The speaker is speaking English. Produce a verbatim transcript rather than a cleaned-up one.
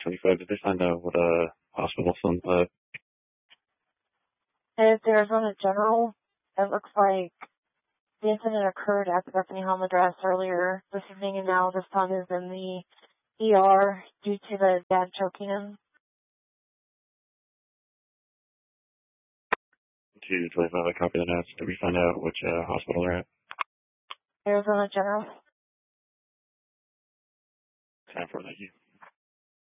twenty-five, did they find out what uh, hospital son's at? It's Arizona General. It looks like the incident occurred at the Bethany home address earlier this evening, and now the son is in the E R due to the dad choking him. two twenty-five, I copy the notes. Did we find out which uh, hospital they're at? Arizona General. Time for thank you.